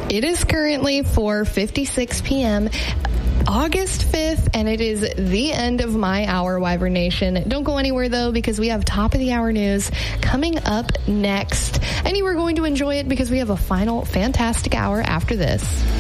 It is currently 4:56 p.m. August 5th, and it is the end of my hour, Wyvern Nation. Don't go anywhere, though, because we have top of the hour news coming up next. And you are going to enjoy it because we have a final fantastic hour after this.